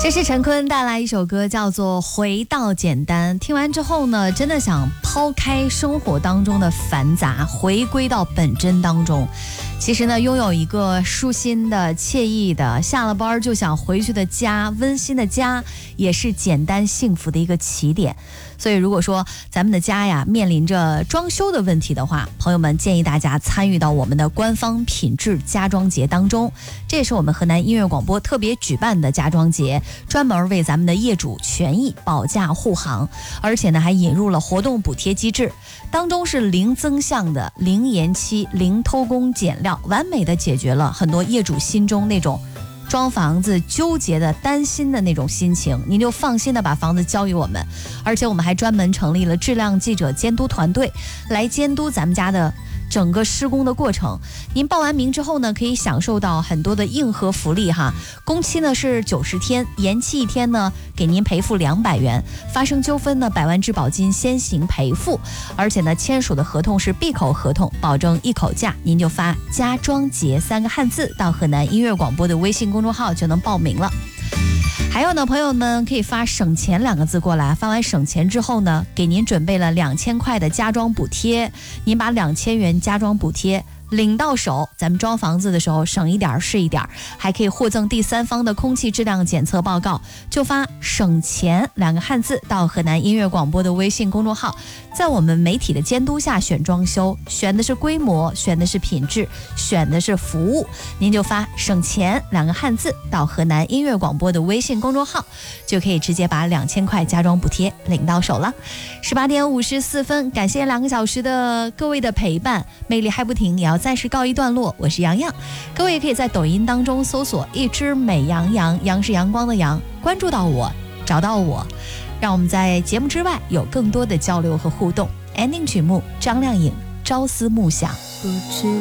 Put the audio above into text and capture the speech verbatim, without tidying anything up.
这是陈坤带来一首歌，叫做《回到简单》。听完之后呢，真的想抛开生活当中的繁杂，回归到本真当中。其实呢，拥有一个舒心的、惬意的，下了班就想回去的家，温馨的家，也是简单幸福的一个起点。所以如果说咱们的家呀面临着装修的问题的话，朋友们建议大家参与到我们的官方品质家装节当中。这也是我们河南音乐广播特别举办的家装节，专门为咱们的业主权益保驾护航，而且呢还引入了活动补贴机制，当中是零增项的、零延期、零偷工减料，完美的解决了很多业主心中那种装房子纠结的担心的那种心情，您就放心的把房子交给我们。而且我们还专门成立了质量记者监督团队，来监督咱们家的整个施工的过程。您报完名之后呢，可以享受到很多的硬核福利哈。工期呢是九十天，延期一天呢给您赔付两百元，发生纠纷呢百万质保金先行赔付。而且呢签署的合同是闭口合同，保证一口价。您就发家装节三个汉字到河南音乐广播的微信公众号就能报名了。还有呢，朋友们可以发省钱两个字过来，发完省钱之后呢，给您准备了两千块的家装补贴，您把两千元家装补贴领到手，咱们装房子的时候省一点是一点，还可以获赠第三方的空气质量检测报告。就发省钱两个汉字到河南音乐广播的微信公众号，在我们媒体的监督下选装修，选的是规模，选的是品质，选的是服务，您就发省钱两个汉字到河南音乐广播的微信公众号，就可以直接把两千块家装补贴领到手了。十八点五十四分，感谢两个小时的各位的陪伴，魅力还不停，也要暂时告一段落。我是洋洋，各位也可以在抖音当中搜索一只美羊羊，羊是阳光的羊，关注到我，找到我，让我们在节目之外有更多的交流和互动。 ending 曲目张靓颖朝思暮想。 不知